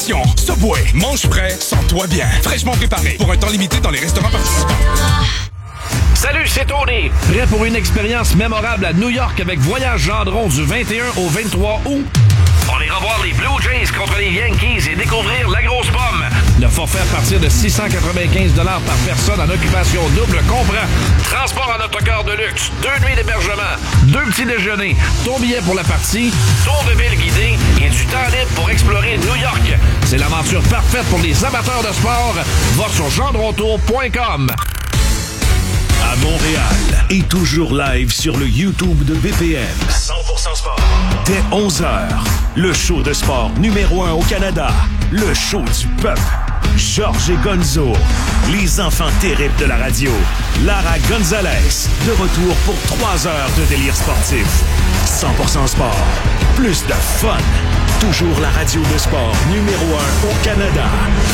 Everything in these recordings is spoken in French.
Subway, mange frais, sens-toi bien. Fraîchement préparé pour un temps limité dans les restaurants participants. Salut, c'est Tony. Prêt pour une expérience mémorable à New York avec Voyage Gendron du 21 au 23 août? On ira voir les Blue Jays contre les Yankees et découvrir la grosse pomme. Le forfait à partir de 695 $ par personne en occupation double comprend transport en autocar de luxe, 2 nuits d'hébergement, 2 petits déjeuners, ton billet pour la partie, tour de ville guidé et du temps libre pour explorer New York. C'est l'aventure parfaite pour les amateurs de sport. Va sur gendrontour.com. À Montréal et toujours live sur le YouTube de BPM. 100% sport. Dès 11h, le show de sport numéro 1 au Canada. Le show du peuple. Georges et Gonzo, les enfants terribles de la radio. Lara Gonzalez, de retour pour 3 heures de délire sportif. 100% sport. Plus de fun. Toujours la radio de sport numéro 1 au Canada.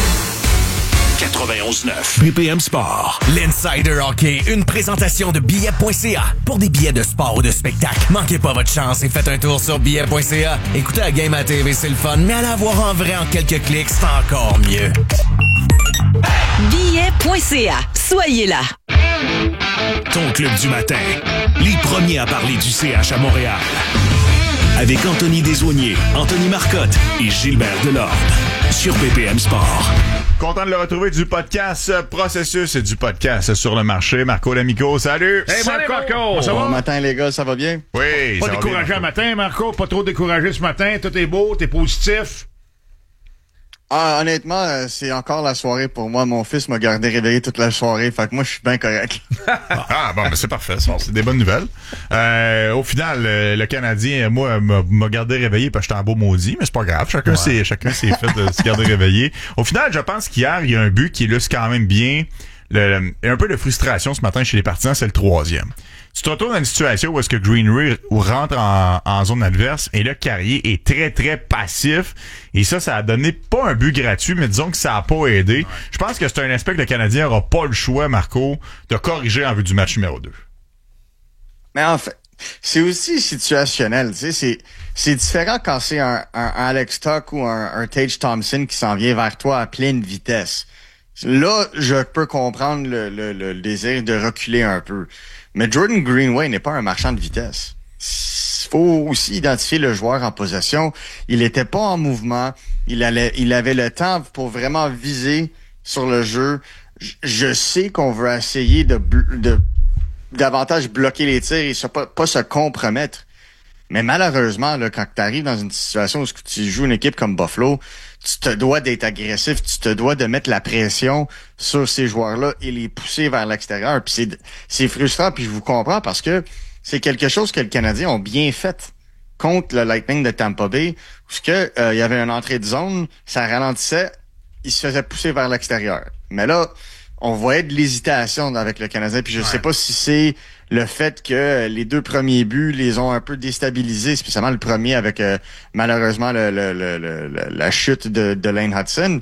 91.9 BPM Sport. L'Insider Hockey, une présentation de billets.ca. Pour des billets de sport ou de spectacle, manquez pas votre chance et faites un tour sur billets.ca. Écoutez la game à TV, c'est le fun, mais allez la voir en vrai en quelques clics, c'est encore mieux. Billets.ca. Soyez là. Ton club du matin. Les premiers à parler du CH à Montréal. Avec Anthony Desaulniers, Anthony Marcotte et Gilbert Delorme. Sur BPM Sport. Content de le retrouver du podcast Processus et du podcast Sur le marché. Marco Lamico, salut! Hey Marco! Ça va? Bon matin les gars, ça va bien? Oui, pas ça découragé va bien, un matin, Marco? Pas trop découragé ce matin? Tout est beau? T'es positif? Ah, honnêtement, c'est encore la soirée pour moi. Mon fils m'a gardé réveillé toute la soirée. Fait que moi, je suis bien correct. Ah, bon, ben c'est parfait. Ça, c'est des bonnes nouvelles. Au final, le Canadien, moi, m'a gardé réveillé parce que j'étais en beau maudit, mais c'est pas grave. Chacun s'est fait de se garder réveillé. Au final, je pense qu'hier, il y a un but qui illustre quand même bien un peu de frustration ce matin chez les partisans, c'est le 3e. Tu te retrouves dans une situation où est-ce que Greenway rentre en zone adverse et là, Carrier est très, très passif. Et ça a donné pas un but gratuit, mais disons que ça a pas aidé. Ouais. Je pense que c'est un aspect que le Canadien n'aura pas le choix, Marco, de corriger en vue du match numéro 2. Mais en fait, c'est aussi situationnel. Tu sais, c'est différent quand c'est un Alex Tuch ou un Tage Thompson qui s'en vient vers toi à pleine vitesse. Là, je peux comprendre le désir de reculer un peu. Mais Jordan Greenway n'est pas un marchand de vitesse. Il faut aussi identifier le joueur en possession. Il était pas en mouvement. Il avait le temps pour vraiment viser sur le jeu. Je sais qu'on veut essayer de davantage bloquer les tirs et pas se compromettre. Mais malheureusement, là, quand tu arrives dans une situation où tu joues une équipe comme Buffalo, tu te dois d'être agressif, tu te dois de mettre la pression sur ces joueurs-là et les pousser vers l'extérieur. Puis c'est frustrant, puis je vous comprends parce que c'est quelque chose que les Canadiens ont bien fait contre le Lightning de Tampa Bay, où il y avait une entrée de zone, ça ralentissait, il se faisait pousser vers l'extérieur. Mais là, on voyait de l'hésitation avec le Canadien, puis je sais pas si c'est le fait que les 2 premiers buts les ont un peu déstabilisés, spécialement le premier avec malheureusement la chute de Lane Hudson.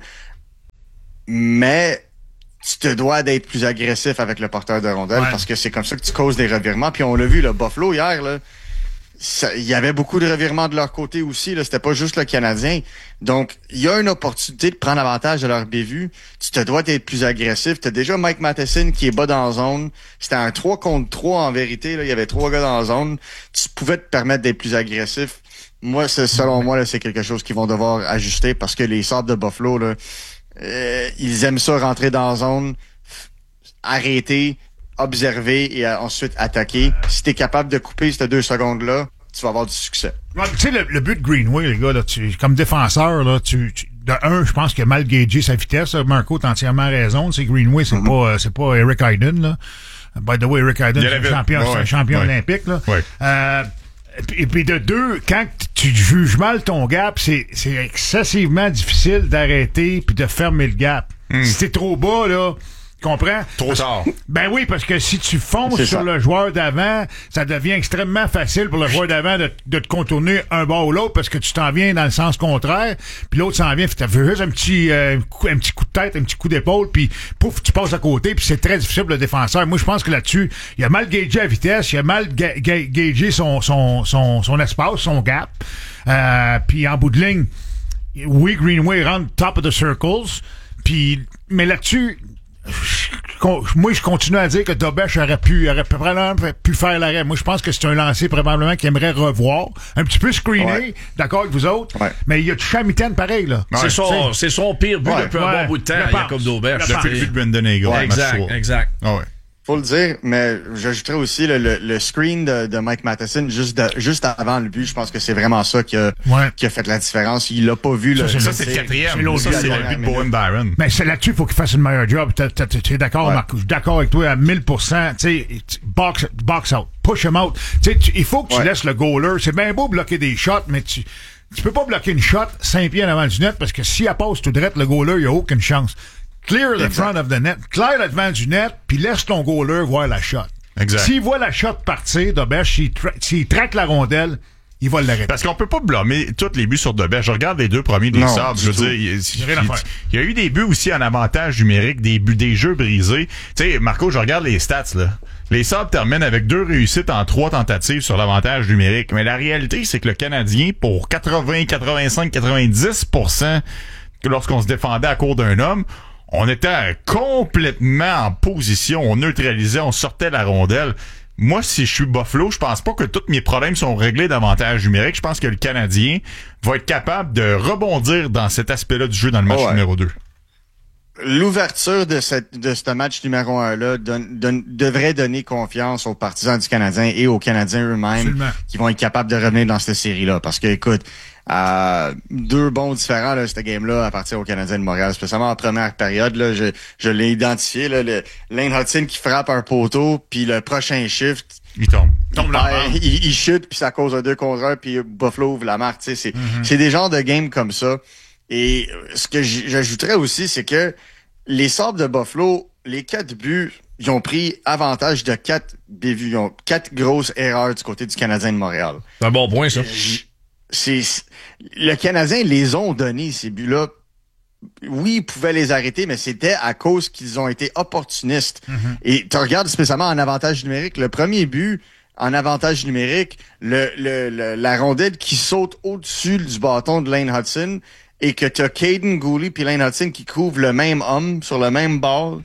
Mais tu te dois d'être plus agressif avec le porteur de rondelle parce que c'est comme ça que tu causes des revirements. Puis on l'a vu, le Buffalo hier, là, il y avait beaucoup de revirements de leur côté aussi. Là, c'était pas juste le Canadien. Donc, il y a une opportunité de prendre avantage de leur bévue. Tu te dois d'être plus agressif. Tu as déjà Mike Matheson qui est bas dans la zone. C'était un 3 contre 3 en vérité. Là. Il y avait 3 gars dans la zone. Tu pouvais te permettre d'être plus agressif. Moi, selon moi, là, c'est quelque chose qu'ils vont devoir ajuster parce que les Sabres de Buffalo, là, ils aiment ça rentrer dans la zone, arrêter, observer et ensuite attaquer. Si t'es capable de couper ces 2 secondes-là, tu vas avoir du succès. Ouais, tu sais, le but de Greenway, les gars, là, comme défenseur, là, de un, je pense qu'il a mal gagé sa vitesse. Marco, t'as entièrement raison. C'est Greenway, c'est pas Eric Hayden, là. By the way, Eric Hayden, c'est un champion olympique, là. Ouais. Et puis de 2, quand tu juges mal ton gap, c'est excessivement difficile d'arrêter puis de fermer le gap. Si t'es trop bas, là, comprends? Trop tard. Ben oui, parce que si tu fonces sur le joueur d'avant, ça devient extrêmement facile pour le joueur d'avant de te contourner un bord ou l'autre parce que tu t'en viens dans le sens contraire, puis l'autre s'en vient, tu as juste un petit coup de tête, un petit coup d'épaule, puis pouf, tu passes à côté, puis c'est très difficile pour le défenseur. Moi, je pense que là-dessus, il a mal gagé la vitesse, il a mal gagé son espace, son gap, puis en bout de ligne, oui, Greenway rentre top of the circles, mais là-dessus, moi, je continue à dire que Dobesch aurait probablement pu faire l'arrêt. Moi, je pense que c'est un lancer probablement qu'il aimerait revoir. Un petit peu screené, d'accord avec vous autres, mais il y a du chamitaine pareil, là. Ouais. C'est son pire but depuis un bon bout de temps, Jacob Dobesch. Depuis le but de Brandon Hagel. Exact. Ah ouais. Faut le dire, mais j'ajouterais aussi le screen de Mike Matheson juste avant le but. Je pense que c'est vraiment ça qui a fait la différence. Il l'a pas vu. Ça, c'est le quatrième. C'est le but de Bowen Byron. Mais c'est là-dessus, il faut qu'il fasse une meilleure job. T'es d'accord, Marco? Je suis d'accord avec toi à 1000%. Tu sais, box out. Push him out. Il faut que tu laisses le goaler. C'est bien beau bloquer des shots, mais tu peux pas bloquer une shot 5 pieds en avant du net parce que si elle passe tout droit, le goaler, il n'y a aucune chance. Clear the front of the net. Claire le devant du net, puis laisse ton goaler voir la shot. Exact. S'il voit la shot partir, Dobesch, s'il traque la rondelle, il va l'arrêter. Parce qu'on peut pas blâmer tous les buts sur Dobesch. Je regarde les deux premiers des Sabres. Je veux dire, il y a eu des buts aussi en avantage numérique, des jeux brisés. Tu sais, Marco, je regarde les stats, là. Les Sabres terminent avec 2 réussites en 3 tentatives sur l'avantage numérique. Mais la réalité, c'est que le Canadien, pour 80, 85, 90%, lorsqu'on se défendait à court d'un homme, on était complètement en position, on neutralisait, on sortait la rondelle. Moi, si je suis Buffalo, je pense pas que tous mes problèmes sont réglés d'avantage numérique. Je pense que le Canadien va être capable de rebondir dans cet aspect-là du jeu dans le match numéro 2. L'ouverture de ce match numéro 1-là devrait donner confiance aux partisans du Canadien et aux Canadiens eux-mêmes qui vont être capables de revenir dans cette série-là. Parce que, écoute, 2 bons différents, là, cette game-là, à partir au Canadien de Montréal, spécialement en première période, là, je l'ai identifié, là, Lane Hudson qui frappe un poteau, puis le prochain shift, il tombe. Il chute, puis ça cause un 2 contre 1, puis Buffalo ouvre la marque. C'est des genres de games comme ça. Et ce que j'ajouterais aussi, c'est que les Sabres de Buffalo, les 4 buts, ils ont pris avantage de 4 bévues. Ils ont 4 grosses erreurs du côté du Canadien de Montréal. C'est un bon point, ça. Le Canadien les ont donnés, ces buts-là. Oui, ils pouvaient les arrêter, mais c'était à cause qu'ils ont été opportunistes. Et tu regardes spécialement en avantage numérique, le premier but en avantage numérique, la rondelle qui saute au-dessus du bâton de Lane Hudson et que tu as Caden Gooley puis Lane Hudson qui couvrent le même homme sur le même ball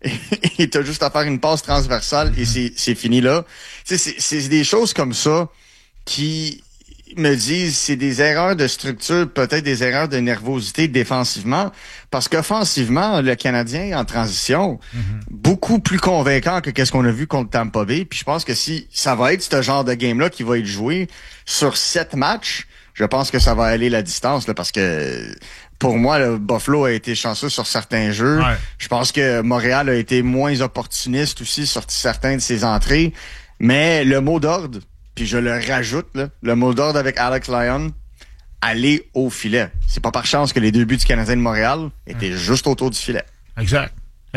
et tu as juste à faire une passe transversale et c'est fini là. C'est des choses comme ça qui me disent c'est des erreurs de structure, peut-être des erreurs de nervosité défensivement, parce qu'offensivement, le Canadien en transition, beaucoup plus convaincant que qu'est-ce qu'on a vu contre Tampa Bay. Puis je pense que si ça va être ce genre de game-là qui va être joué sur 7 matchs, je pense que ça va aller la distance, là, parce que pour moi, le Buffalo a été chanceux sur certains jeux. Ouais. Je pense que Montréal a été moins opportuniste aussi sur certains de ses entrées. Mais le mot d'ordre, puis je le rajoute, là, le mot d'ordre avec Alex Lyon, aller au filet. C'est pas par chance que les 2 buts du Canadien de Montréal étaient juste autour du filet. Exact.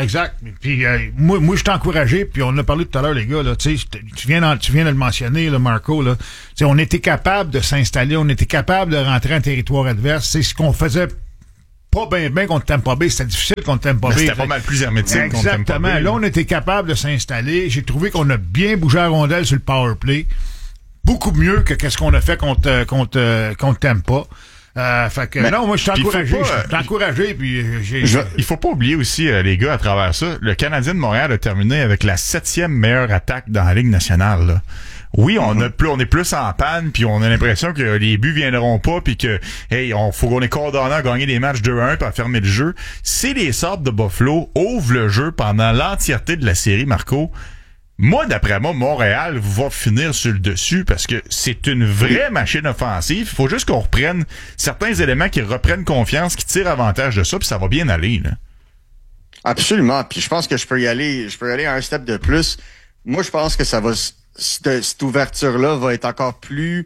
Puis moi je t'ai encouragé, puis on en a parlé tout à l'heure, les gars, là, tu viens de le mentionner, là, Marco, là. T'sais, on était capable de s'installer, on était capable de rentrer en territoire adverse. C'est ce qu'on faisait pas bien contre Tampa Bay. C'était difficile contre Tampa Bay. C'était pas mal plus hermétique contre Tampa Bay. Exactement. Là, on était capable de s'installer. J'ai trouvé qu'on a bien bougé la rondelle sur le power play. Beaucoup mieux que qu'est-ce qu'on a fait contre Tampa. Fait que non, moi je suis encouragé, puis il faut pas oublier aussi les gars à travers ça, le Canadien de Montréal a terminé avec la 7e meilleure attaque dans la Ligue nationale, là. Oui, on est plus en panne, puis on a l'impression que les buts viendront pas, puis que faut qu'on est coordonné à gagner des matchs 2-1 puis à fermer le jeu. Si les Sabres de Buffalo ouvrent le jeu pendant l'entièreté de la série, Marco, moi, d'après moi, Montréal va finir sur le dessus parce que c'est une vraie machine offensive. Il faut juste qu'on reprenne certains éléments qui reprennent confiance, qui tirent avantage de ça, puis ça va bien aller, là. Absolument. Puis je pense que je peux y aller un step de plus. Moi, je pense que ça va, cette ouverture-là va être encore plus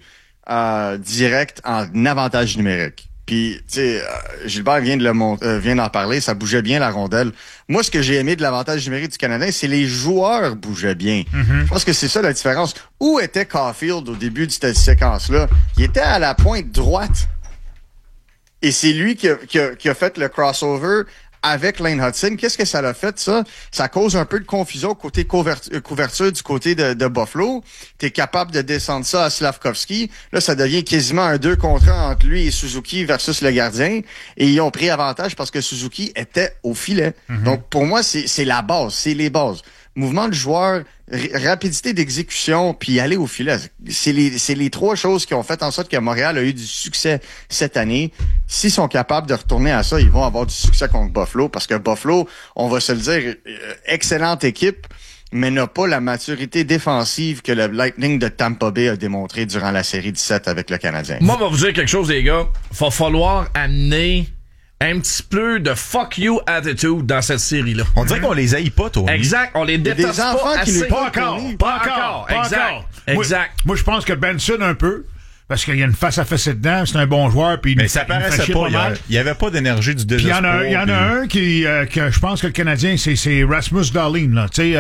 directe en avantage numérique. Puis, tu sais, Gilbert vient d'en parler, ça bougeait bien la rondelle. Moi, ce que j'ai aimé de l'avantage numérique du Canadien, c'est les joueurs bougeaient bien. Je pense que c'est ça la différence. Où était Caulfield au début de cette séquence-là? Il était à la pointe droite. Et c'est lui qui a fait le crossover avec Lane Hudson, qu'est-ce que ça l'a fait, ça? Ça cause un peu de confusion côté couverture du côté de Buffalo. T'es capable de descendre ça à Slavkovski. Là, ça devient quasiment un 2 contre 1 entre lui et Suzuki versus le gardien. Et ils ont pris avantage parce que Suzuki était au filet. Donc, pour moi, c'est la base, c'est les bases. Mouvement de joueur, rapidité d'exécution, puis aller au filet. C'est les 3 choses qui ont fait en sorte que Montréal a eu du succès cette année. S'ils sont capables de retourner à ça, ils vont avoir du succès contre Buffalo, parce que Buffalo, on va se le dire, excellente équipe, mais n'a pas la maturité défensive que le Lightning de Tampa Bay a démontré durant la série 17 avec le Canadien. Moi, je vais vous dire quelque chose, les gars. Va falloir amener un petit peu de fuck you attitude dans cette série-là. On dirait qu'on les haït pas, Tony. Exact, on les déteste des enfants pas qui assez. nous Pas encore. Exact. Moi, je pense que Benson un peu, parce qu'il y a une face à face dedans, c'est un bon joueur, puis Mais ça paraissait pas. Il y avait pas d'énergie du désespoir. Il y en a un qui je pense que le Canadien, c'est Rasmus Dahlin, là. Tu sais,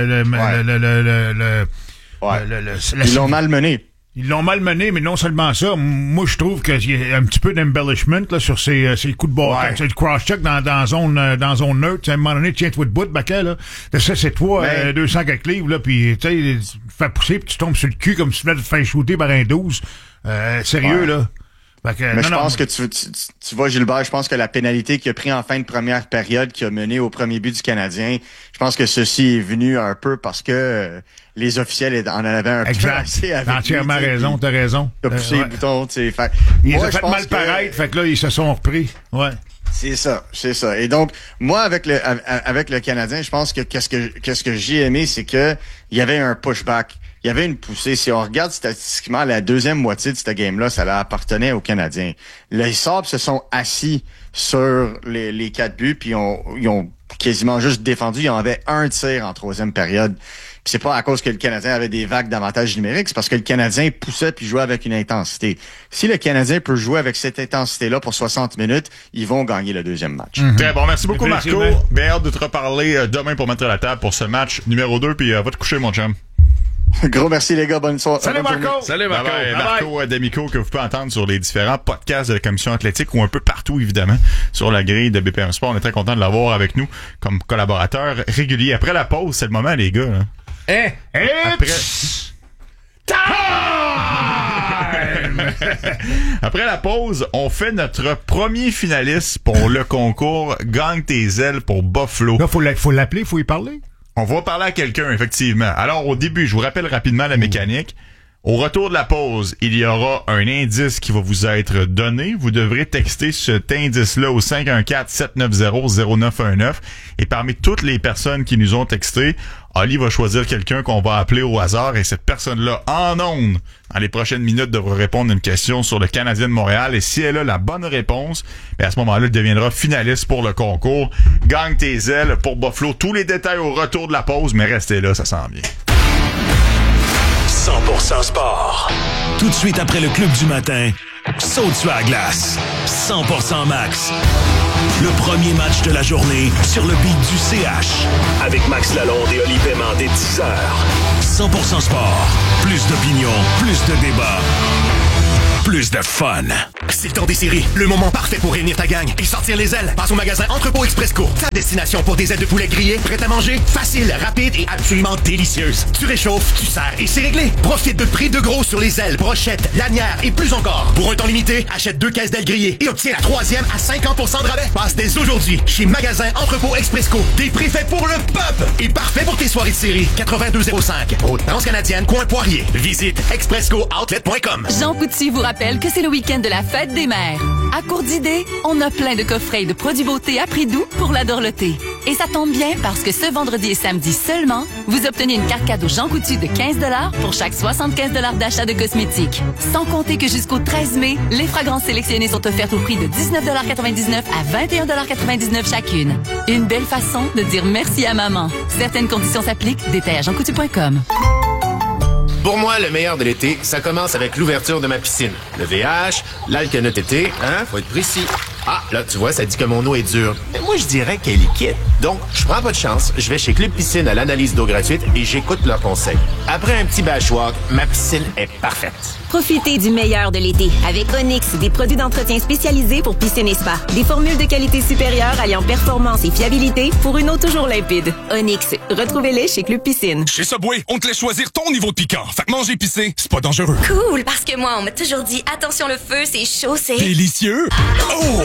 Ils l'ont malmené. Ils l'ont malmené, mais non seulement ça. Moi, je trouve qu'il y a un petit peu d'embellishment là sur ses coups de bord. C'est le cross-check dans zone neutre. À un moment donné, tiens-toi debout, Baquet, là. Ça, c'est toi, 200 quelques livres, là, puis tu sais, tu fais pousser, puis tu tombes sur le cul comme si tu venais de te faire shooter par un 12. Sérieux, là. Mais je pense que tu vois, Gilbert, je pense que la pénalité qu'il a pris en fin de première période qui a mené au premier but du Canadien, je pense que ceci est venu un peu parce que les officiels en avaient un peu assez avec lui. Entièrement raison, t'as raison. Il a poussé les boutons, tu sais. Ils ont fait mal paraître, fait que là, ils se sont repris. Ouais. C'est ça. Et donc, moi, avec le Canadien, je pense que qu'est-ce que j'ai aimé, c'est que il y avait un pushback. Il y avait une poussée. Si on regarde statistiquement, la deuxième moitié de cette game-là, ça appartenait aux Canadiens. Les Sabres se sont assis sur les 4 buts, puis ils ont quasiment juste défendu. Ils en avaient un tir en troisième période. Puis c'est pas à cause que le Canadien avait des vagues d'avantages numériques, c'est parce que le Canadien poussait puis jouait avec une intensité. Si le Canadien peut jouer avec cette intensité-là pour 60 minutes, ils vont gagner le deuxième match. Très bon. Merci beaucoup, Marco. Bien hâte de te reparler demain pour mettre la table pour ce match numéro 2, puis va te coucher, mon chum. Gros merci, les gars. Bonne soirée. Salut, Marco. Salut, Marco. Bye bye. Marco D'Amico, que vous pouvez entendre sur les différents podcasts de la Commission athlétique ou un peu partout, évidemment, sur la grille de BPM Sport. On est très content de l'avoir avec nous comme collaborateur régulier. Après la pause, c'est le moment, les gars. Là. Après la pause, on fait notre premier finaliste pour le concours Gagne tes ailes pour Buffalo. Là, faut l'appeler, faut y parler. On va parler à quelqu'un, effectivement. Alors, au début, je vous rappelle rapidement la mécanique. Au retour de la pause, il y aura un indice qui va vous être donné. Vous devrez texter cet indice-là au 514-790-0919. Et parmi toutes les personnes qui nous ont texté, Ali va choisir quelqu'un qu'on va appeler au hasard. Et cette personne-là, en ondes, dans les prochaines minutes, devra répondre à une question sur le Canadien de Montréal. Et si elle a la bonne réponse, bien à ce moment-là, elle deviendra finaliste pour le concours. Gagne tes ailes pour Buffalo. Tous les détails au retour de la pause, mais restez là, ça sent bien. 100% sport. Tout de suite après le club du matin, saute sur la glace. 100% max. Le premier match de la journée sur le beat du CH. Avec Max Lalonde et Oli Paiement dès 10h. 100% sport. Plus d'opinion, plus de débat. Plus de fun. C'est le temps des séries. Le moment parfait pour réunir ta gang et sortir les ailes. Passe au magasin Entrepôt Expresco. Ta destination pour des ailes de poulet grillées, prêtes à manger, facile, rapide et absolument délicieuse. Tu réchauffes, tu sers et c'est réglé. Profite de prix de gros sur les ailes, brochettes, lanières et plus encore. Pour un temps limité, achète 2 caisses d'ailes grillées et obtiens la 3e à 50% de rabais. Passe dès aujourd'hui chez Magasin Entrepôt Expresco. Des prix faits pour le peuple et parfait pour tes soirées de série. 8205, route transcanadienne, coin Poirier. Visite exprescooutlet.com. Jean Coutu vous rappelle que c'est le week-end de la fête des mères. À court d'idées, on a plein de coffrets et de produits beauté à prix doux pour la dorloter. Et ça tombe bien parce que ce vendredi et samedi seulement, vous obtenez une carte cadeau Jean Coutu de 15 $ pour chaque 75 $ d'achat de cosmétiques. Sans compter que jusqu'au 13 mai, les fragrances sélectionnées sont offertes au prix de 19,99 $ à 21,99 $ chacune. Une belle façon de dire merci à maman. Certaines conditions s'appliquent. Détails à jeancoutu.com. Pour moi, le meilleur de l'été, ça commence avec l'ouverture de ma piscine. Le VH, l'Alcanote été, hein? Faut être précis. Ah, là, tu vois, ça dit que mon eau est dure. Mais moi, je dirais qu'elle est liquide. Donc, je prends pas de chance, je vais chez Club Piscine à l'analyse d'eau gratuite et j'écoute leurs conseils. Après un petit bashwalk, ma piscine est parfaite. Profitez du meilleur de l'été avec Onyx, des produits d'entretien spécialisés pour piscine et spa. Des formules de qualité supérieure alliant performance et fiabilité pour une eau toujours limpide. Onyx, retrouvez-les chez Club Piscine. Chez Subway, on te laisse choisir ton niveau de piquant. Fait que manger épicé, c'est pas dangereux. Cool, parce que moi, on m'a toujours dit, attention le feu, c'est chaud, c'est... Délicieux! Oh!